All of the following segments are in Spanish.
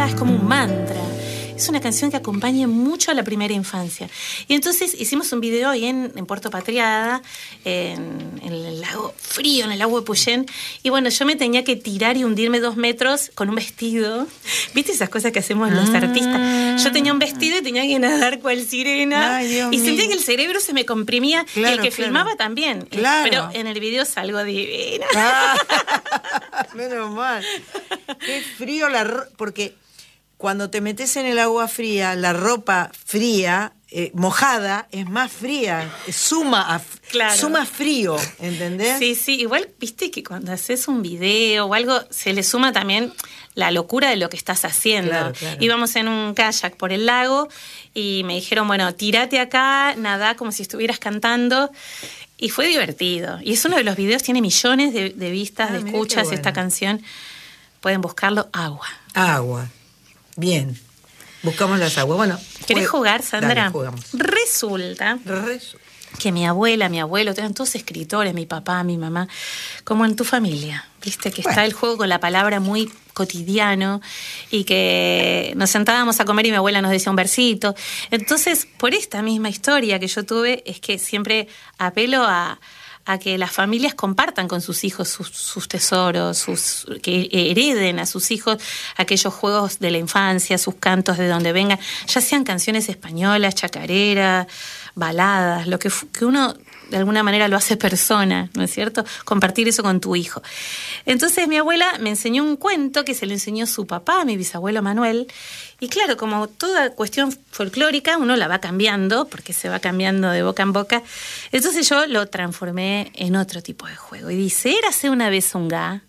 bonita, es como un mantra. Es una canción que acompaña mucho a la primera infancia. Y entonces hicimos un video ahí en Puerto Patriada, en el lago frío, en el lago de Puyén. Y bueno, yo me tenía que tirar y hundirme 2 metros con un vestido. ¿Viste esas cosas que hacemos los artistas? Yo tenía un vestido y tenía que nadar cual sirena. Ay, Dios y mío. sentía que el cerebro se me comprimía. Claro, y el que claro. filmaba también. Claro. Pero en el video salgo divina. Menos mal. Qué frío porque cuando te metes en el agua fría, la ropa fría, mojada, es más fría, suma frío, ¿entendés? Sí, sí, igual viste que cuando haces un video o algo, se le suma también la locura de lo que estás haciendo. Claro, claro. Íbamos en un kayak por el lago y me dijeron, bueno, tírate acá, nadá como si estuvieras cantando. Y fue divertido. Y es uno de los videos, tiene millones de vistas, de mira escuchas, qué bueno. esta canción. Pueden buscarlo, Agua. Agua. Bien. Buscamos las aguas. Bueno. ¿Querés jugar, Sandra? Dale, jugamos. Resulta que mi abuela, mi abuelo, eran todos escritores, mi papá, mi mamá, como en tu familia, viste que está el juego con la palabra muy cotidiano y que nos sentábamos a comer y mi abuela nos decía un versito. Entonces, por esta misma historia que yo tuve, es que siempre apelo a que las familias compartan con sus hijos sus tesoros, que hereden a sus hijos aquellos juegos de la infancia, sus cantos de donde vengan, ya sean canciones españolas, chacareras, baladas, lo que uno de alguna manera lo hace persona, ¿no es cierto? Compartir eso con tu hijo. Entonces mi abuela me enseñó un cuento que se lo enseñó su papá, mi bisabuelo Manuel, y claro, como toda cuestión folclórica, uno la va cambiando, porque se va cambiando de boca en boca, entonces yo lo transformé en otro tipo de juego. Y dice, érase una vez un ga.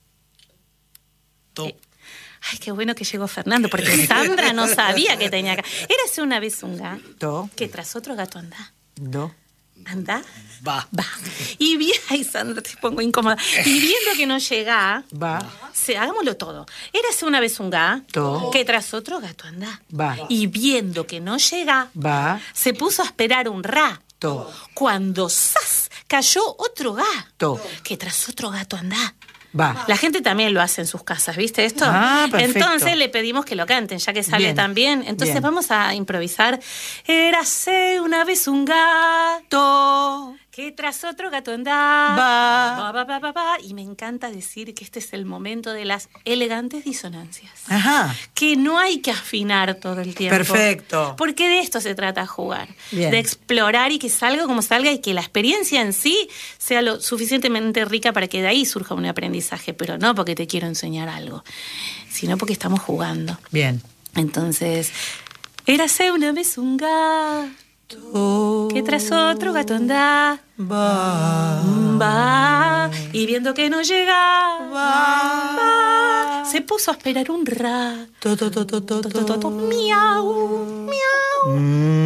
Ay, qué bueno que llegó Fernando, porque Sandra no sabía que tenía acá. Érase una vez un ga, que tras otro gato anda. ¿Anda? Va. Y bien, ay, Sandra, te pongo incómoda. Y viendo que no llega, Va. hagámoslo todo. Érase una vez un gato que tras otro gato anda. Va. Y viendo que no llega, Va. se puso a esperar un rato. Cuando ¡zas! Cayó otro gato que tras otro gato anda. Va. La gente también lo hace en sus casas, ¿viste esto? Ah, perfecto. Entonces le pedimos que lo canten, ya que sale Bien. tan bien. Entonces Bien. vamos a improvisar. Érase una vez un gato que tras otro gato andaba. Va. Va, va, va, va. Y me encanta decir que este es el momento de las elegantes disonancias. Ajá. Que no hay que afinar todo el tiempo. Perfecto. Porque de esto se trata jugar. Bien. De explorar y que salga como salga y que la experiencia en sí sea lo suficientemente rica para que de ahí surja un aprendizaje. Pero no porque te quiero enseñar algo, sino porque estamos jugando. Bien. Entonces, érase una vez un gato que tras otro gato andaba. Va. Y viendo que no llegaba, se puso a esperar un rato. Miau, miau,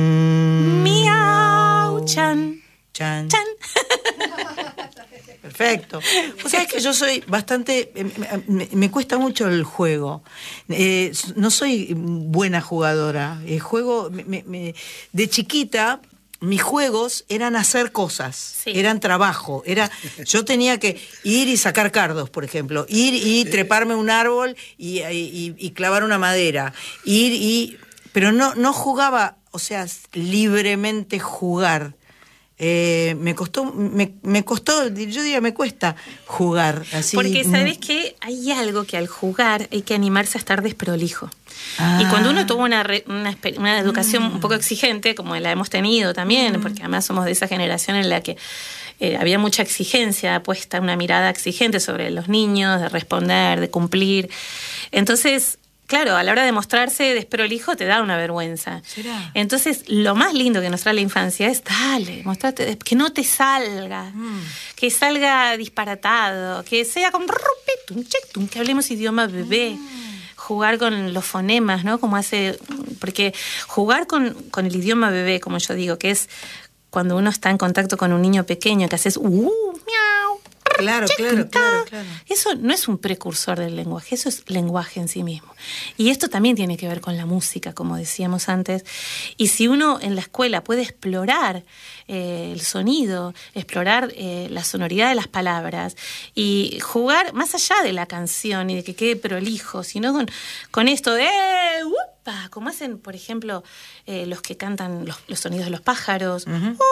miau, chan, Chan. chan. Perfecto. Vos sabés que yo soy bastante... me cuesta mucho el juego. No soy buena jugadora. Juego... de chiquita, mis juegos eran hacer cosas. Sí. Eran trabajo. Yo tenía que ir y sacar cardos, por ejemplo. Ir y treparme un árbol y clavar una madera. Pero no jugaba, o sea, libremente jugar. Me costó, yo diría, me cuesta jugar así. Porque sabes que hay algo que al jugar hay que animarse a estar desprolijo. Y cuando uno tuvo una educación un poco exigente, como la hemos tenido también, porque además somos de esa generación en la que había mucha exigencia puesta, una mirada exigente sobre los niños, de responder, de cumplir. Entonces, claro, a la hora de mostrarse desprolijo te da una vergüenza. ¿Será? Entonces, lo más lindo que nos trae la infancia es, dale, mostrate, que no te salga, que salga disparatado, que sea como que hablemos idioma bebé. Jugar con los fonemas, ¿no? Como porque jugar con el idioma bebé, como yo digo, que es cuando uno está en contacto con un niño pequeño, que haces miau, Claro. Eso no es un precursor del lenguaje, eso es lenguaje en sí mismo. Y esto también tiene que ver con la música, como decíamos antes. Y si uno en la escuela puede explorar el sonido, explorar la sonoridad de las palabras y jugar más allá de la canción y de que quede prolijo, sino con esto de como hacen, por ejemplo, los que cantan los sonidos de los pájaros,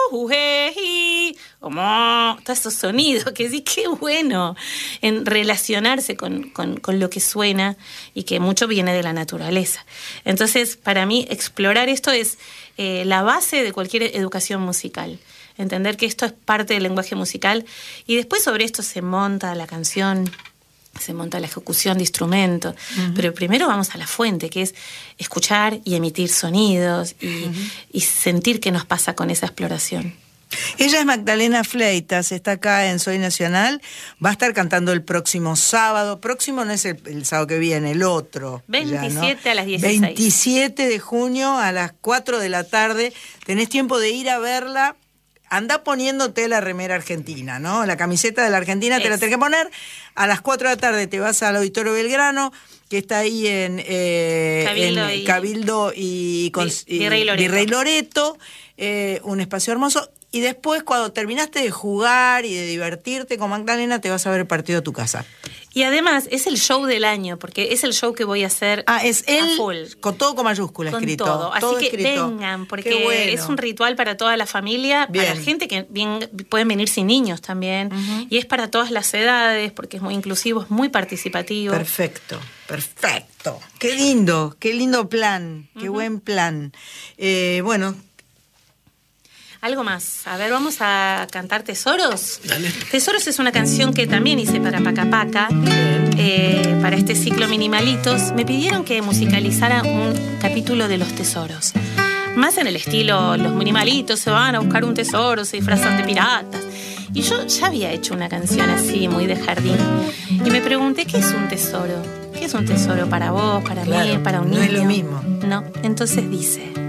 todos esos sonidos, que sí, qué bueno, en relacionarse con lo que suena y que mucho viene de la naturaleza. Entonces, para mí, explorar esto es la base de cualquier educación musical. Entender que esto es parte del lenguaje musical y después sobre esto se monta la canción, se monta la ejecución de instrumentos, pero primero vamos a la fuente, que es escuchar y emitir sonidos y sentir qué nos pasa con esa exploración. Ella es Magdalena Fleitas, está acá en Soy Nacional, va a estar cantando el próximo sábado, próximo no es el sábado que viene, el otro. 27 ya, ¿no? A las 16. 27 de junio a las 4 de la tarde, tenés tiempo de ir a verla. Andá poniéndote la remera argentina, ¿no? La camiseta de la Argentina te la tenés que poner. A las 4 de la tarde te vas al Auditorio Belgrano, que está ahí en Cabildo y Virrey Loreto, un espacio hermoso. Y después, cuando terminaste de jugar y de divertirte con Magdalena, te vas a ver el partido a tu casa. Y además, es el show del año, porque es el show que voy a hacer es él, a full. Con todo con mayúscula con escrito. Todo. Así todo que escrito. Vengan, porque es un ritual para toda la familia, para gente que pueden venir sin niños también. Y es para todas las edades, porque es muy inclusivo, es muy participativo. Perfecto. Qué lindo plan, qué buen plan. Bueno. Algo más. A ver, vamos a cantar Tesoros. Dale. Tesoros es una canción que también hice para Paca Paca, para este ciclo Minimalitos. Me pidieron que musicalizara un capítulo de los tesoros. Más en el estilo, los minimalitos se van a buscar un tesoro, se disfrazan de piratas. Y yo ya había hecho una canción así, muy de jardín. Y me pregunté, ¿qué es un tesoro? ¿Qué es un tesoro para vos, para mí, para un niño? No es lo mismo. No, entonces dice...